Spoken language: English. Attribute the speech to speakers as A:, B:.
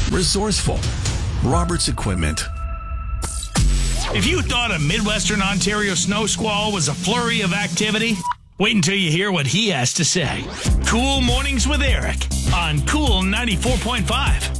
A: resourceful. Roberts Equipment.
B: If you thought a Midwestern Ontario snow squall was a flurry of activity, wait until you hear what he has to say. Cool Mornings with Eric on Cool 94.5.